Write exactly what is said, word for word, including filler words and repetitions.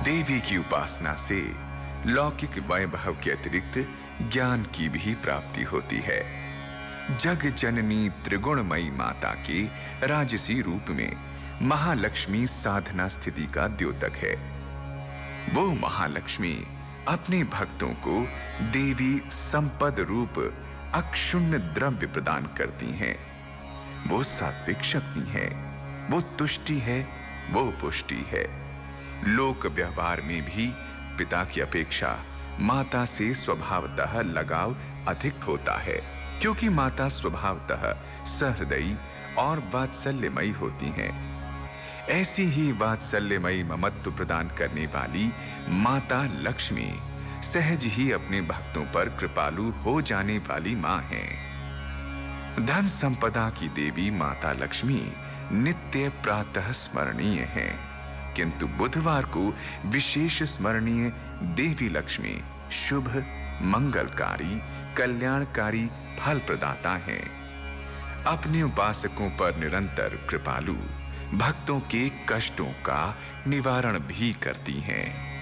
देवी की उपासना से लौकिक वैभव के अतिरिक्त ज्ञान की भी प्राप्ति होती है। जग जननी त्रिगुणमयी माता के राजसी रूप में महालक्ष्मी साधना स्थिति का द्योतक है। वो महालक्ष्मी अपने भक्तों को देवी संपद रूप अक्षुण्ण द्रव्य प्रदान करती हैं। वो सात्विक शक्ति है, वो तुष्टि है, वो पुष्टि है। लोक व्यवहार में भी पिता की अपेक्षा माता से स्वभावतः लगाव अधिक होता है, क्योंकि माता स्वभावतः सहृदयी और वात्सल्यमयी होती हैं। ऐसी ही वात्सल्यमयी ममत्व प्रदान करने वाली माता लक्ष्मी सहज ही अपने भक्तों पर कृपालु हो जाने वाली मां है। धन संपदा की देवी माता लक्ष्मी नित्य प्रातः स्मरणीय है, किंतु बुधवार को विशेष स्मरणीय देवी लक्ष्मी शुभ, मंगलकारी, कल्याणकारी फल प्रदाता है। अपने उपासकों पर निरंतर कृपालु भक्तों के कष्टों का निवारण भी करती हैं।